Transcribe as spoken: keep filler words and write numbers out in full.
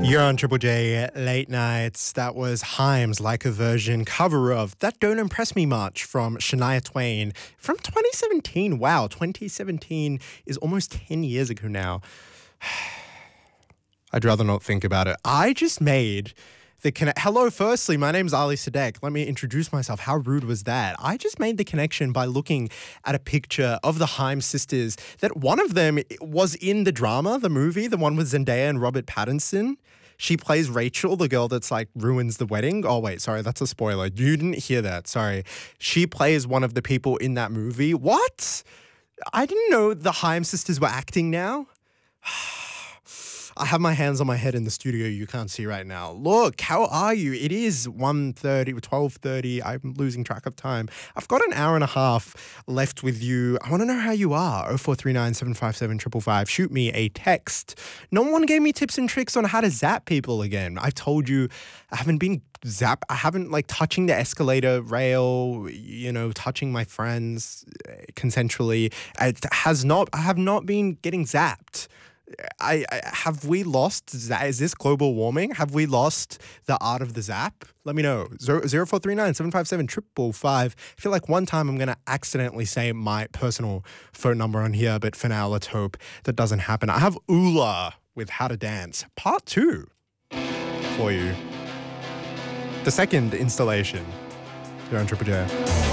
You're on Triple J Late Nights. That was Haim's Like a Version cover of That Don't Impress Me Much from Shania Twain from twenty seventeen. Wow, twenty seventeen is almost ten years ago now. I'd rather not think about it. I just made the connect. Hello, firstly, my name's Ali Sadek. Let me introduce myself. How rude was that? I just made the connection by looking at a picture of the Haim sisters, that one of them was in the drama, the movie, the one with Zendaya and Robert Pattinson. She plays Rachel, the girl that's like ruins the wedding. Oh, wait, sorry, that's a spoiler. You didn't hear that. Sorry. She plays one of the people in that movie. What? I didn't know the Haim sisters were acting now. I have my hands on my head in the studio you can't see right now. Look, how are you? It is one thirty, twelve thirty. I'm losing track of time. I've got an hour and a half left with you. I want to know how you are. oh four three nine, seven five seven, five five five. Shoot me a text. No one gave me tips and tricks on how to zap people again. I told you I haven't been zap. I haven't like touching the escalator rail, you know, touching my friends consensually. It has not, I have not been getting zapped. I, I have we lost? Is this global warming? Have we lost the art of the zap? Let me know. Zero four three nine seven five seven triple five. I feel like one time I'm gonna accidentally say my personal phone number on here, but for now, let's hope that doesn't happen. I have Ula with How to Dance Part Two for you. The second installation here on Triple J.